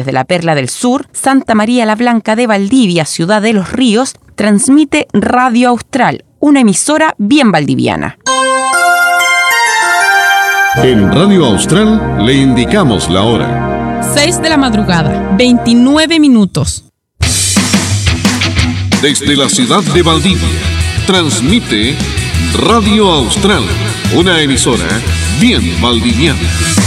desde la Perla del Sur, Santa María la Blanca de Valdivia, Ciudad de los Ríos, transmite Radio Austral, una emisora bien valdiviana. En Radio Austral le indicamos la hora. 6 de la madrugada, 29 minutos. Desde la ciudad de Valdivia, transmite Radio Austral, una emisora bien valdiviana.